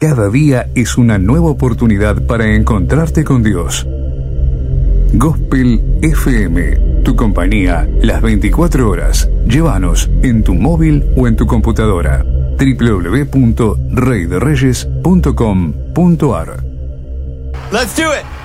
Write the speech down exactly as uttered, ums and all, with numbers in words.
Cada día es una nueva oportunidad para encontrarte con Dios. Gospel F M, tu compañía las veinticuatro horas. Llévanos en tu móvil o en tu computadora. doble u doble u doble u punto rey de reyes punto com punto a r. Let's do it.